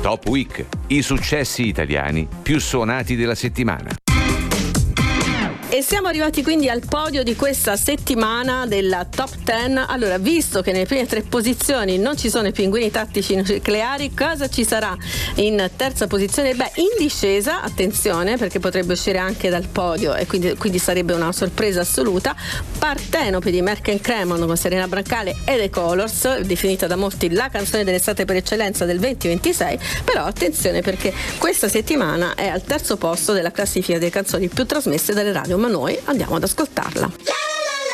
Top Week, i successi italiani più suonati della settimana. E siamo arrivati quindi al podio di questa settimana della Top 10. Allora, visto che nelle prime 3 posizioni non ci sono i pinguini tattici nucleari, cosa ci sarà in terza posizione? Beh, in discesa, attenzione, perché potrebbe uscire anche dal podio e quindi sarebbe una sorpresa assoluta, Partenope di Merck & Cremon con Serena Brancale e The Colors, definita da molti la canzone dell'estate per eccellenza del 2026, però attenzione perché questa settimana è al terzo posto della classifica delle canzoni più trasmesse dalle radio, ma noi andiamo ad ascoltarla.